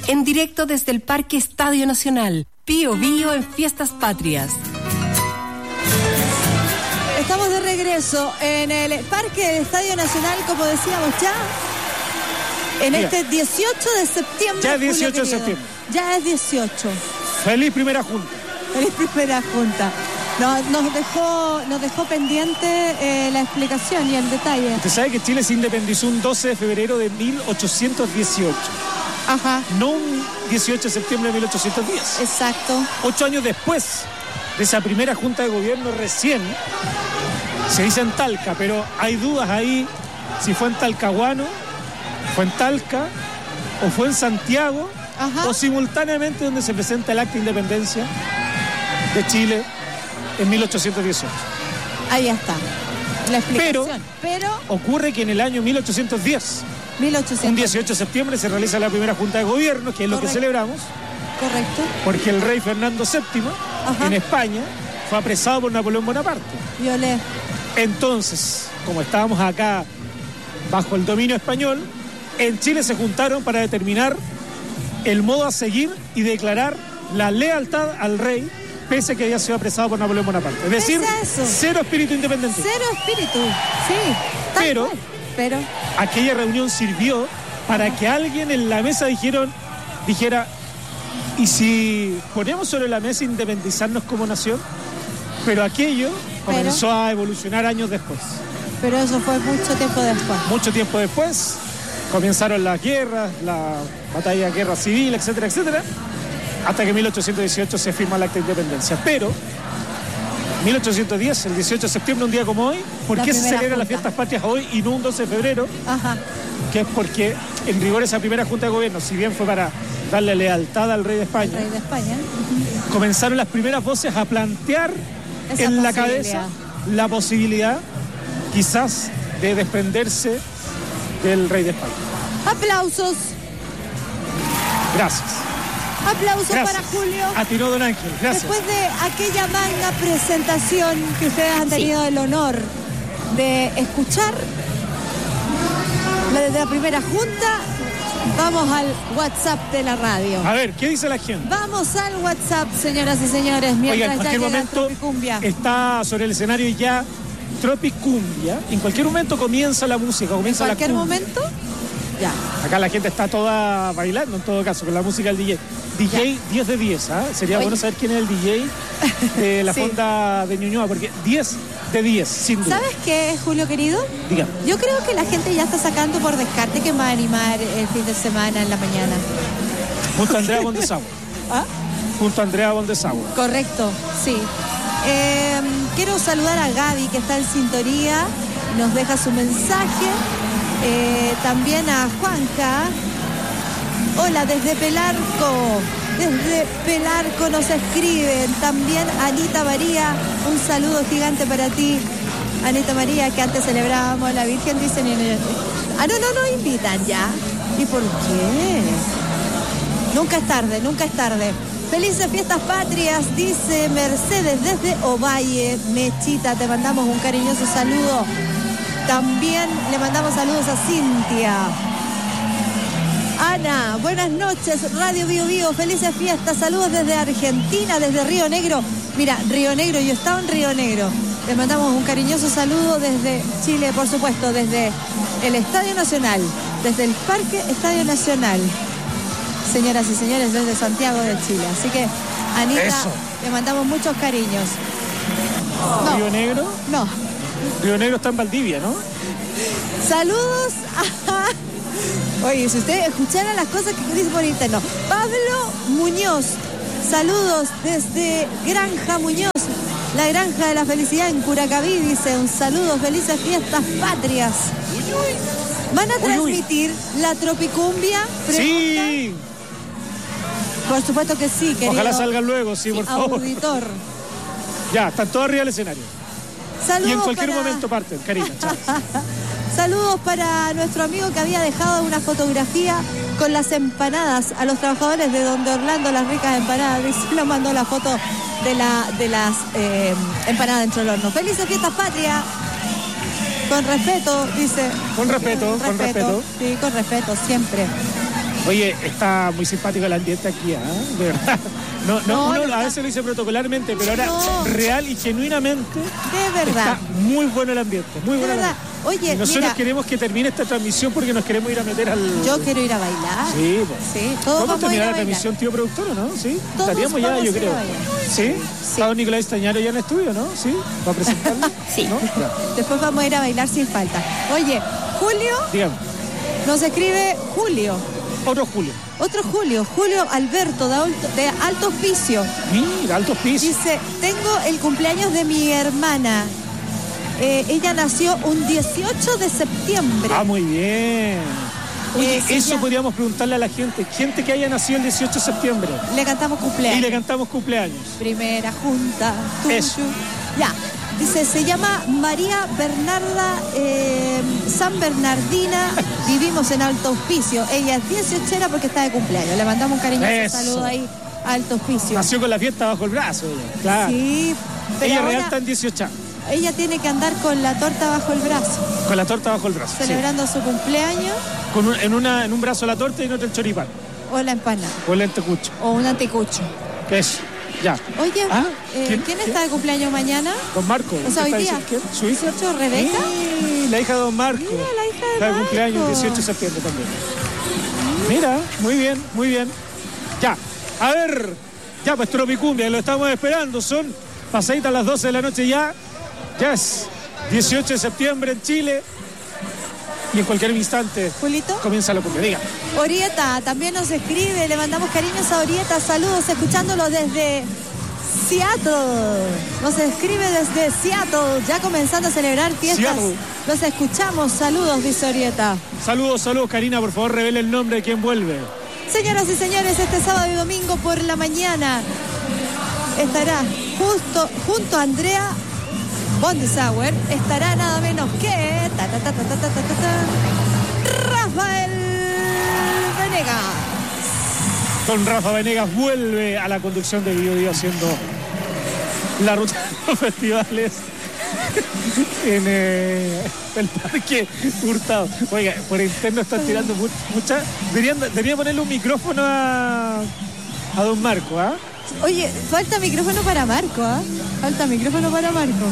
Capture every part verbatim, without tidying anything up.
en directo desde el Parque Estadio Nacional. Pío Bío en Fiestas Patrias. Estamos de regreso en el Parque del Estadio Nacional, como decíamos ya, en Mira, este dieciocho de septiembre. Ya es dieciocho Julio de querido. septiembre. Ya es dieciocho. Feliz primera junta. Feliz primera junta. No, nos dejó nos dejó pendiente eh, la explicación y el detalle. Usted sabe que Chile se independizó un doce de febrero de mil ochocientos dieciocho. Ajá. No un dieciocho de septiembre de mil ochocientos diez. Exacto. Ocho años después de esa primera junta de gobierno recién, se dice en Talca, pero hay dudas ahí si fue en Talcahuano, fue en Talca, o fue en Santiago, Ajá. o simultáneamente donde se presenta el acta de independencia de Chile en mil ochocientos dieciocho. Ahí está. La explicación. Pero, Pero ocurre que en el año mil ochocientos diez, mil ochocientos. un dieciocho de septiembre, se realiza la primera junta de gobierno, que es lo Correcto. que celebramos, Correcto. porque el rey Fernando séptimo, Ajá. en España, fue apresado por Napoleón Bonaparte. Violé. Entonces, como estábamos acá bajo el dominio español, en Chile se juntaron para determinar el modo a seguir y declarar la lealtad al rey, pese a que había sido apresado por Napoleón Bonaparte. Es decir, Pese a eso. cero espíritu independiente. Cero espíritu. Sí. tal Pero- cual. Pero. Aquella reunión sirvió para que alguien en la mesa dijeron, dijera, ¿y si ponemos sobre la mesa independizarnos como nación? Pero aquello Pero- comenzó a evolucionar años después. Pero eso fue mucho tiempo después. Mucho tiempo después comenzaron las guerras, la batalla, guerra civil, etcétera, etcétera, hasta que en mil ochocientos dieciocho se firma el acta de independencia. Pero mil ochocientos diez, el dieciocho de septiembre, un día como hoy, ¿por La qué se primera celebran las junta. fiestas patrias hoy y no un doce de febrero? Ajá. Que es porque en rigor esa primera junta de gobierno, si bien fue para darle lealtad al rey de España, Rey de España. comenzaron las primeras voces a plantear Esa en la posibilidad. cabeza la posibilidad quizás de desprenderse del rey de España. Aplausos. Gracias. Aplausos Gracias. para Julio. Atinó don Ángel. Gracias. Después de aquella magna presentación que ustedes han tenido el honor de escuchar, la de la primera junta, vamos al WhatsApp de la radio. A ver, ¿qué dice la gente? Vamos al WhatsApp, señoras y señores, mientras Oiga, en ya cualquier llega momento Tropicumbia. está sobre el escenario ya Tropicumbia. En cualquier momento comienza la música, ¿En comienza la cualquier cumbia. momento? Ya. Acá la gente está toda bailando en todo caso, con la música del D J. D J diez de diez, ¿ah? Sería Oye. bueno saber quién es el D J de la Sí. fonda de Ñuñoa, porque diez de diez, sin duda. ¿Sabes qué, Julio querido? Dígame. Yo creo que la gente ya está sacando por descarte que va a animar el fin de semana en la mañana. Junto a Andrea Bondesagua. ¿Ah? Junto a Andrea Bondesagua. Correcto, sí. Eh, quiero saludar a Gaby, que está en sintonía, nos deja su mensaje. Eh, también a Juanca. Hola, desde Pelarco. Desde Pelarco nos escriben. También Anita María, un saludo gigante para ti. Anita María, que antes celebrábamos la Virgen, dicen. Ah, no, no, no invitan ya. ¿Y por qué? Nunca es tarde, nunca es tarde. Felices fiestas patrias, dice Mercedes desde Ovalle. Mechita, te mandamos un cariñoso saludo. También le mandamos saludos a Cintia. Ana, buenas noches, Radio Bio Bio, felices fiestas, saludos desde Argentina, desde Río Negro. Mira, Río Negro, yo estaba en Río Negro. Les mandamos un cariñoso saludo desde Chile, por supuesto, desde el Estadio Nacional, desde el Parque Estadio Nacional. Señoras y señores, desde Santiago de Chile. Así que, Anita, Eso. le mandamos muchos cariños. No, Río Negro. no. Río Negro está en Valdivia, ¿no? Saludos a... Oye, si ustedes escucharan las cosas que dice por interno. Pablo Muñoz, saludos desde Granja Muñoz, la Granja de la Felicidad en Curacaví, dice, un saludo, felices fiestas patrias. ¿Van a Uy, uy. transmitir la Tropicumbia? Pregunta. Sí. Por supuesto que sí, querido. Ojalá salgan luego, sí, por favor. Auditor. Ya, están todos arriba del escenario. Saludos Y en cualquier para... momento parten, Karina. Chao. Saludos para nuestro amigo que había dejado una fotografía con las empanadas a los trabajadores de Donde Orlando, las ricas empanadas. Y nos mandó la foto de, la, de las eh, empanadas dentro del horno. Felices fiestas patria. Con respeto, dice. Con respeto, con respeto. Sí, con respeto, siempre. Oye, está muy simpático el ambiente aquí, ¿eh? De verdad. No, no, No, uno no a está- veces lo dice protocolarmente, pero ahora No. real y genuinamente De verdad. está muy bueno el ambiente, muy De bueno el verdad. ambiente. Oye, Y nosotros mira, queremos que termine esta transmisión porque nos queremos ir a meter al... yo quiero ir a bailar. Sí, pues. Sí, todos ¿Vamos a vamos a ir terminar a la bailar. transmisión, tío productor, o no? Sí, Todos estaríamos ya, vamos yo a ir a creo. bailar. ¿Sí? Sí. ¿Está don Nicolás Estañaro ya en estudio, no? ¿Sí? ¿Va a presentarlo? Sí. ¿No? Ya. Después vamos a ir a bailar sin falta. Oye, Julio Dígame. nos escribe Julio. Otro Julio. Otro Julio, Julio Alberto de Alto, de Alto Hospicio. Mira, altos pisos. Dice, tengo el cumpleaños de mi hermana. Eh, ella nació un dieciocho de septiembre. Ah, muy bien. Oye, Eh, sí, eso ya. podríamos preguntarle a la gente. Gente que haya nacido el dieciocho de septiembre. Le cantamos Y cumpleaños. le cantamos cumpleaños. Primera junta. tu, Eso. tu. Ya. Dice, se llama María Bernarda eh, San Bernardina. Vivimos en Alto Hospicio. Ella es dieciochera porque está de cumpleaños. Le mandamos un cariñoso Eso. saludo ahí a Alto Hospicio. Nació con la fiesta bajo el brazo. Ella. Claro. Sí, pero Ella ahora real está en dieciocho años. ella tiene que andar con la torta bajo el brazo, Con la torta bajo el brazo. sí. celebrando su cumpleaños Con un- en, una, en un brazo la torta y en otro el choripán. o la empanada O el lentecucho. o un anticucho. ¿Qué es? Ya. Oye, Ah, eh, ¿quién? ¿quién, ¿Quién? está de cumpleaños mañana? Don Marco. O sea, ¿Qué hoy está día. diciendo? ¿Quién? ¿Su hija? ¿dieciocho, Rebeca? Sí, la hija de Don Marco. Mira, la hija de Está de Marco. cumpleaños, dieciocho de septiembre también. Mira, muy bien, muy bien. Ya, a ver, ya pues Tropicumbia, lo estamos esperando. Son pasaditas las doce de la noche ya. Ya es dieciocho de septiembre en Chile. Y en cualquier instante Julito. comienza la cumbia. Diga. Orieta también nos escribe, le mandamos cariños a Orieta, saludos, escuchándolo desde Seattle. Nos escribe desde Seattle, ya comenzando a celebrar fiestas. Seattle. Los escuchamos, saludos, dice Orieta. Saludos, saludos, Karina, por favor, revele el nombre de quien vuelve. Señoras y señores, este sábado y domingo por la mañana estará justo junto a Andrea Bondesauer, estará nada menos que ta, ta, ta, ta, ta, ta, ta, ta, Rafael Venegas. Don Rafa Venegas vuelve a la conducción de Bio Bio haciendo la ruta de los festivales en eh, el Parque Hurtado. Oiga, por interno están tirando mu- mucha... Deberían, debería ponerle un micrófono a, a don Marco, ¿ah? Oye, falta micrófono para Marco, ¿ah? Falta micrófono para Marco.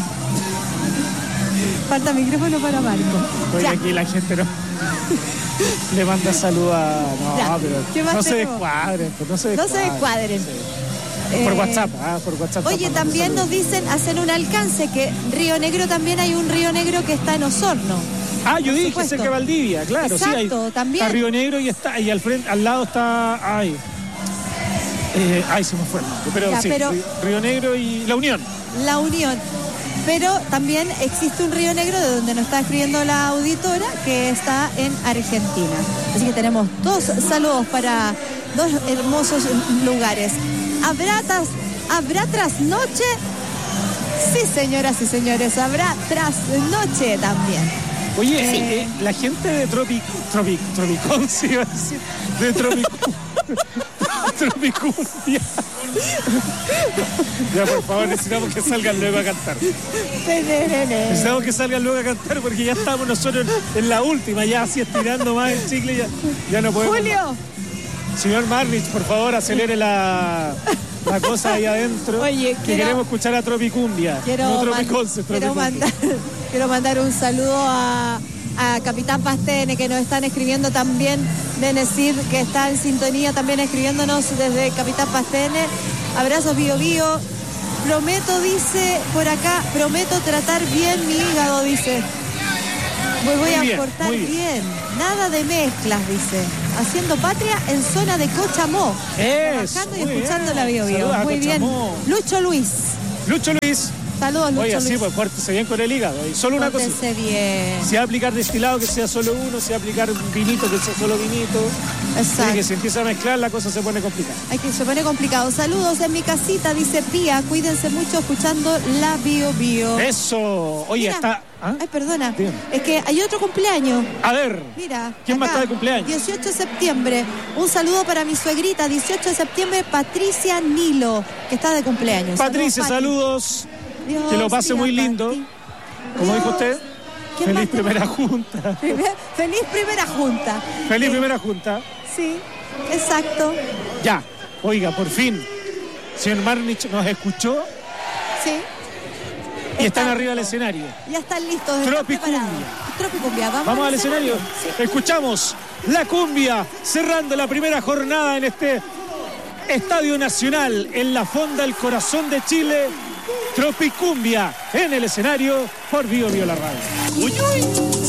Falta micrófono para Marco. Oiga, Ya. aquí la gente no... Le manda salud a... No, Ya. pero ¿Qué más no se tenemos? descuadren, pues no se No descuadren. se descuadren. Sí. Por Eh, WhatsApp, ah, por WhatsApp. Oye, están mandando también saludos. nos dicen, hacen un alcance que Río Negro también hay un Río Negro que está en Osorno. Ah, yo Por dije supuesto. cerca de Valdivia, claro, Exacto, sí. Hay, también. Está Río Negro y está y al frente, al lado está, ay, eh, ay se me fue el nombre, pero Ya, sí, pero- Río, Río Negro y La Unión. La Unión. Pero también existe un Río Negro de donde nos está escribiendo la auditora que está en Argentina. Así que tenemos dos saludos para dos hermosos lugares. ¿Habrá, tas- ¿habrá trasnoche? Sí, señoras y señores, habrá trasnoche también. Oye, Sí. eh, eh, la gente de Tropic, Tropic, Tropicón, sí iba a decir, de Tropic, Tropicumbia. Ya, por favor, necesitamos que salgan luego a cantar. Necesitamos que salgan luego a cantar porque ya estamos nosotros en la última, ya así estirando más el chicle, ya, ya no podemos. Julio, Señor Marnich, por favor, acelere la, la cosa ahí adentro. Oye, que quiero- queremos escuchar a Tropicumbia. quiero, no man- Tropiconce, quiero, Tropicumbia. mandar, quiero mandar un saludo a, a Capitán Pastene, que nos están escribiendo también, de decir que está en sintonía también escribiéndonos desde Capitán Pastene. Abrazos, Bio Bio. Prometo, dice por acá, prometo tratar bien mi hígado, dice. Me voy Muy a bien, portar muy bien. bien. Nada de mezclas, dice. Haciendo patria en zona de Cochamó. Eso, Trabajando y muy escuchando bien. la Bio Bio. Saludos a Muy bien. Cochamó. Lucho Luis. Lucho Luis. Saludos, Lucho Oye, Luis. sí, pues pórtese bien con el hígado. Y solo una cosa. Pórtese bien. Si va a aplicar destilado, que sea solo uno. Si va a aplicar vinito, que sea solo vinito. Exacto. Así que si empieza a mezclar, la cosa se pone complicada. Ay, que se pone complicado. Saludos en mi casita, dice Pía. Cuídense mucho escuchando la Bio Bio. Eso. Oye, Mira. está... ¿ah? Ay, perdona. Dígame. Es que hay otro cumpleaños. A ver. Mira. ¿Quién más acá, está de cumpleaños? dieciocho de septiembre. Un saludo para mi suegrita, dieciocho de septiembre, Patricia Nilo, que está de cumpleaños. Patricia, Pati. saludos. Dios Que lo pase mío, muy lindo. Pati. Como Dios. dijo usted. ¿Quién Feliz más primera tenemos? junta. Primer- feliz primera junta. Feliz Eh, primera junta. Sí. Exacto. Ya, oiga, por fin, señor Marnich nos escuchó. Sí. Y están arriba del escenario. Ya están listos. Están Tropicumbia. Tropicumbia. Vamos, Vamos al escenario. Sí. Escuchamos la cumbia cerrando la primera jornada en este Estadio Nacional, en la fonda, el corazón de Chile. Tropicumbia en el escenario por Bio Bio la Radio. Uy, uy.